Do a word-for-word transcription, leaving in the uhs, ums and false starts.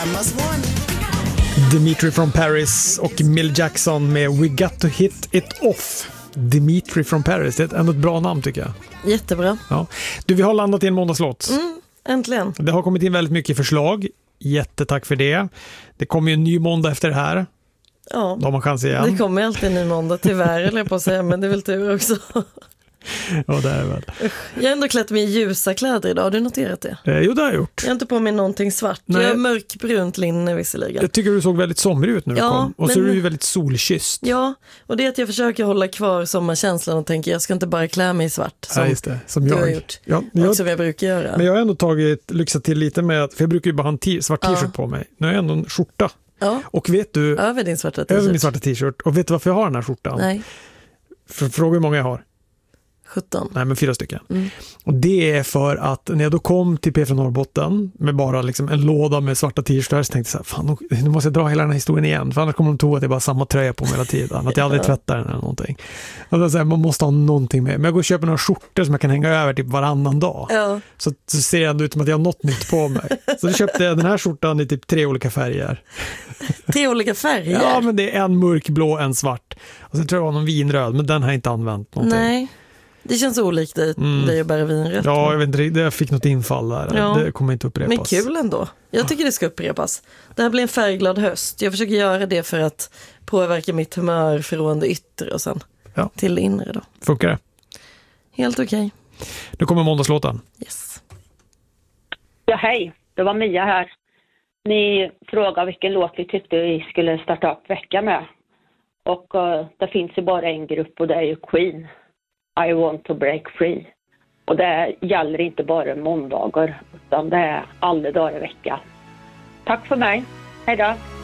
Dimitri from Paris och Mill Jackson med We Got to Hit It Off. Dimitri from Paris, det är ändå ett bra namn tycker jag. Jättebra. Ja. Du, vi har landat i en måndagslåt. Mm, äntligen. Det har kommit in väldigt mycket förslag. Jättetack för det. Det kommer ju en ny måndag efter det här. Ja, då har man chans igen. Det kommer alltid en ny måndag, tyvärr, eller på att säga, men det är väl tur också. Ja, det är väl. Jag har ändå klätt mig i ljusa kläder idag, har du noterat det? Eh, jo, det har jag gjort. Jag har inte på mig någonting svart. Nej. Jag har mörkbrunt linne visserligen. Jag tycker du såg väldigt somrig ut när ja, du kom. Och men... så är du ju väldigt solkysst. Ja, och det är att jag försöker hålla kvar sommarkänslan och tänker jag ska inte bara klä mig i svart som, ja, just det. Som jag du har gjort. Ja, jag... Och som jag brukar göra. Men jag har ändå tagit, lyxat till lite med att, för jag brukar ju bara ha en t- svart t-shirt ja. på mig. Nu har jag ändå en skjorta. Ja. Och vet du... Över din svarta t-shirt. Över min svarta t-shirt. Och vet du varför jag har den här skjortan? Nej. För, fråga hur många jag har. sjutton. Nej, men fyra stycken. Mm. Och det är för att när jag då kom till P F Norrbotten med bara liksom en låda med svarta t-shirtar så tänkte jag så här, fan, nu måste jag dra hela den här historien igen. För annars kommer de tro att det är bara samma tröja på mig hela tiden. Att jag aldrig tvättar den eller någonting. Och då så här, man måste ha någonting med. Men jag går och köper några skjortor som jag kan hänga över typ varannan dag. Ja. Så, så ser jag ändå ut som att jag har något nytt på mig. Så då köpte jag den här skjortan i typ tre olika färger. Tre olika färger? Ja, men det är en mörkblå, en svart. Och sen tror jag det var någon vinröd, men den har jag inte använt någonting. Nej. Det känns olikt dig, mm. dig och bära vinrött. Ja, jag vet inte, jag fick något infall där. Ja. Det kommer inte upprepas. Men kul ändå. Jag tycker det ska upprepas. Det här blir en färgglad höst. Jag försöker göra det för att påverka mitt humör från det yttre och sen ja. till det inre då. Funkar det? Helt okej. Okay. Nu kommer måndagslåten. Yes. Ja, hej. Det var Mia här. Ni frågade vilken låt vi tyckte vi skulle starta upp veckan med. Och uh, det finns ju bara en grupp och det är ju Queen. I want to break free. Och det gäller inte bara måndagar utan det är alla dagar i veckan. Tack för mig. Hej då.